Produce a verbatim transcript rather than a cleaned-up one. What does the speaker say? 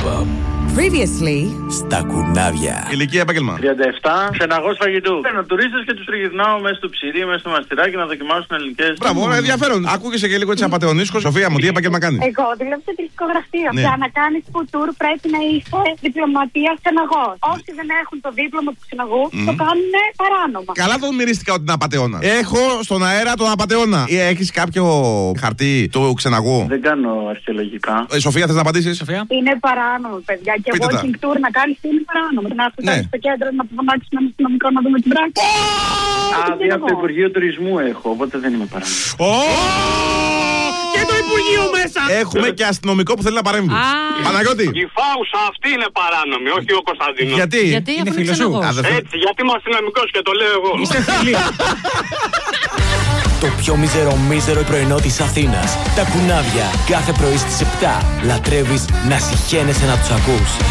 Bum. Previously στα κουνάβια. Ηλικία επάγγελμα. τριάντα επτά, ξεναγός φαγητού. Παίρνω τουρίστες και τους τριγυρνάω μέσα στο ψυρί, μέσα στο μαστιράκι να δοκιμάσουν ελληνικές. Μπράβο, mm. ενδιαφέρον. Ακούγεσαι και λίγο έτσι απατεωνίσκο. Σοφία μου, τι επάγγελμα κάνει? Εγώ δουλεύω σε τουριστικό γραφείο. Ναι. Για να κάνει φουτούρ πρέπει να είσαι διπλωματία ξεναγός. Όσοι δεν έχουν το δίπλωμα του ξεναγού, mm. το κάνουν παράνομα. Καλά το μυρίστηκα ότι είναι απατεώνα. Έχω στον αέρα τον απατεώνα. Έχει κάποιο χαρτί του ξεναγού? Δεν κάνω αρχαιολογικά. Ε, Σοφία, θες να απαντήσεις? Είναι παράνομο, παιδιά. Και Πείτε walking τα. tour να κάνει είναι παράνομο. Να έρθει Ναι. στο κέντρο να αποφανάξει έναν αστυνομικό να δούμε την πράξη. Άδεια από το Υπουργείο Τουρισμού έχω, οπότε δεν είμαι παράνομο. Και το Υπουργείο μέσα! Έχουμε και αστυνομικό που θέλει να παρέμβει. Παναγιώτη. Η Φάουσα αυτή είναι παράνομη, όχι ο Κωνσταντίνος. Γιατί? Γιατί Είναι αυτό φίλος σου. ξεναγός. Α, δεν θε- Έτσι, γιατί είμαι αστυνομικός και το λέω εγώ. Είστε φίλοι. Το πιο μίζερο μίζερο πρωινό της Αθήνας. Τα κουνάβια κάθε πρωί στις επτά. Λατρεύεις να συχαίνεσαι να τους ακούς.